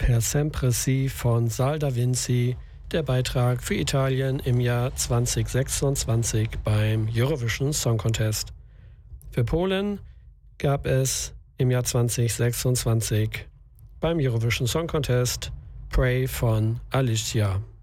Per sempre si von Sal da Vinci, der Beitrag für Italien im Jahr 2026 beim Eurovision Song Contest. Für Polen gab es im Jahr 2026 beim Eurovision Song Contest Pray von Alicia.